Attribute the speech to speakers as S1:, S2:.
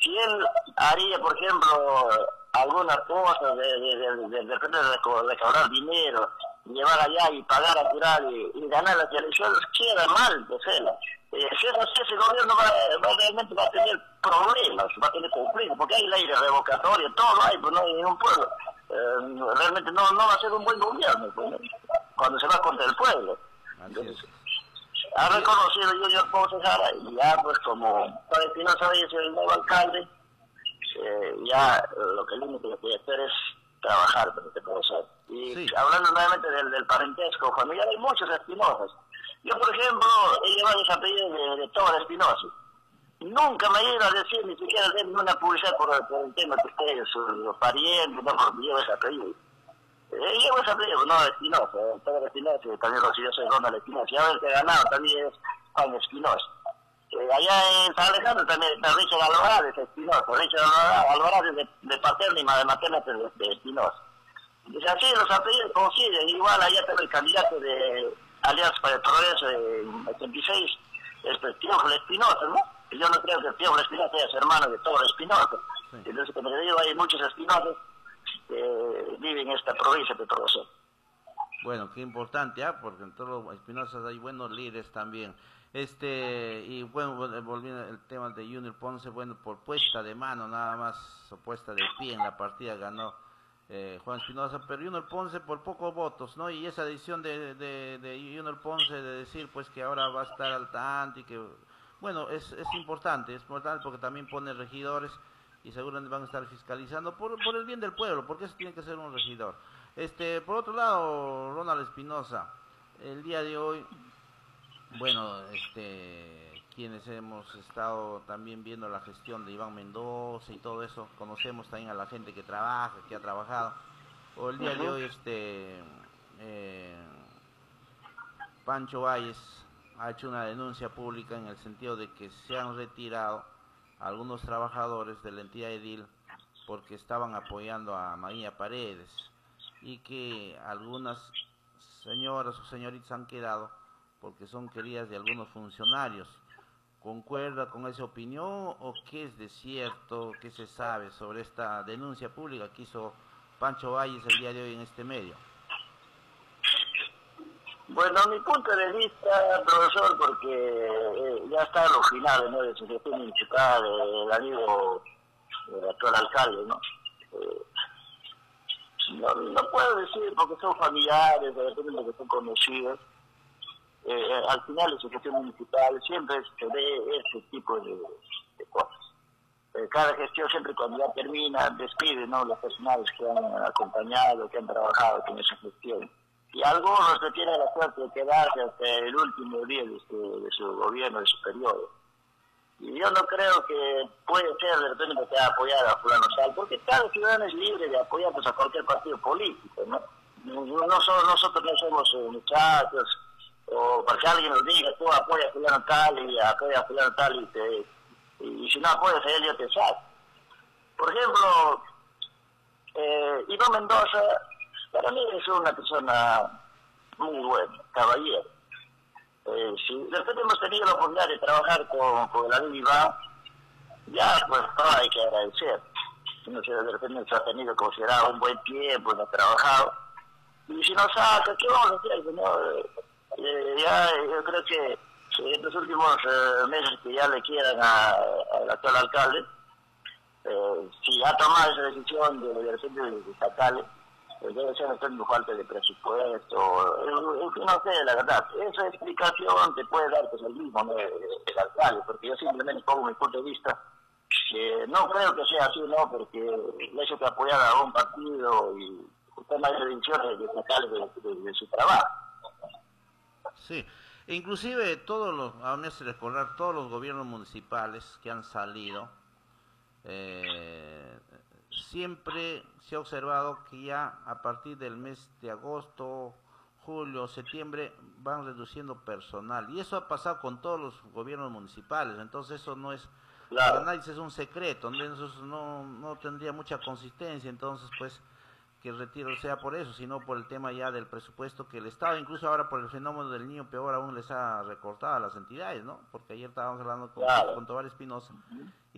S1: si él haría, por ejemplo, algunas cosas de recaudar dinero, llevar allá y pagar a tirar y ganar las elecciones, queda mal de hacerlo. Si es así, ese gobierno realmente va a tener problemas, va a tener conflictos, porque hay leyes revocatorias, todo hay, pues no hay ningún pueblo. Realmente no va a ser un buen gobierno, pues, cuando se va contra el pueblo. Entonces, ha reconocido Junior Ponce Jara y ya pues como para Espinosa es el nuevo alcalde, ya lo que el único que puede hacer es trabajar para este proceso. Y sí, hablando nuevamente del parentesco familiar, hay muchos Espinosas. Yo, por ejemplo, he llevado ese apellido de Tobal Espinosa. Nunca me he ido a decir, ni siquiera hacer una publicidad por el tema que ustedes, los parientes, no, porque llevo ese apellido. Llevo ese apellido, no Espinosa, Tobal Espinosa, también yo soy Ronald Espinosa. Y ahora el que ha ganado también es Juan Espinosa. Allá en San Alejandro también está Richard Alvarado, de Espinosa. Richard Alvarado es de paterna y de materna de Espinosa. Entonces así los apellidos coinciden. Igual allá está el candidato de Alianza para el Progreso en 86, es Teófilo Espinosa, ¿no? Y yo no creo que Teófilo Espinosa sea hermano de Toro Espinosa. Sí. Entonces, como le digo, hay muchos Espinosas que viven en esta provincia de Progreso.
S2: Bueno, qué importante, porque en todos los Espinosas hay buenos líderes también. Y bueno, volviendo al tema de Junior Ponce, bueno, por puesta de mano nada más, o puesta de pie en la partida ganó Juan Espinosa, pero Junior Ponce por pocos votos, ¿no? Y esa decisión de Junior Ponce de decir pues que ahora va a estar al tanto y que, bueno, es importante porque también pone regidores y seguramente van a estar fiscalizando por el bien del pueblo, porque eso tiene que ser un regidor. Por otro lado, Ronald Espinosa, el día de hoy, bueno, quienes hemos estado también viendo la gestión de Iván Mendoza y todo eso, conocemos también a la gente que trabaja, que ha trabajado. O el día de hoy, Pancho Valles ha hecho una denuncia pública en el sentido de que se han retirado algunos trabajadores de la entidad edil porque estaban apoyando a María Paredes y que algunas señoras o señoritas han quedado porque son queridas de algunos funcionarios. ¿Concuerda con esa opinión o qué es de cierto, qué se sabe sobre esta denuncia pública que hizo Pancho Valles el día de hoy en este medio?
S1: Bueno, a mi punto de vista, profesor, porque ya está en los finales, ¿no?, de su gestión municipal, el amigo actual alcalde, ¿no? No puedo decir porque son familiares, de repente que son conocidos. Al final de su gestión municipal siempre se ve este tipo de cosas. Cada gestión siempre cuando ya termina despide, ¿no?, los personales que han acompañado, que han trabajado con esa gestión. Y algunos que tienen la suerte de quedarse hasta el último día de su gobierno, de su periodo. Y yo no creo que puede ser de repente que sea apoyar a fulano tal, porque cada ciudadano es libre de apoyar pues, a cualquier partido político, ¿no? Nosotros no somos muchachos, o para que alguien nos diga, tú apoyas a fulano tal y apoyas a fulano tal y si no apoyas a él yo te saco. Por ejemplo, Iván Mendoza para mí es una persona muy buena, caballero. Si después hemos tenido la oportunidad de trabajar con el amigo Iván, ya pues todo hay que agradecer. No sé, de repente se ha tenido considerado un buen tiempo, no ha trabajado. Y si nos saca, ¿qué vamos a hacer? Ya yo creo que en estos últimos meses que ya le quieran al actual alcalde, si ha tomado esa decisión de repente de sacarle, debe ser una falta de presupuesto, no sé, la verdad, esa explicación te puede dar pues el mismo, ¿no?, el alcalde, porque yo simplemente pongo mi punto de vista, no creo que sea así, ¿no?, porque el hecho de apoyar a un partido y toma decisiones de sacarle de su trabajo.
S2: Sí, inclusive todos los, aún es recordar, todos los gobiernos municipales que han salido, siempre se ha observado que ya a partir del mes de agosto, julio, septiembre van reduciendo personal y eso ha pasado con todos los gobiernos municipales, entonces eso no es, claro, para nadie es un secreto, entonces no tendría mucha consistencia, entonces pues que el retiro sea por eso, sino por el tema ya del presupuesto que el Estado, incluso ahora por el fenómeno del niño peor aún les ha recortado a las entidades, ¿no? Porque ayer estábamos hablando con Tobar Espinosa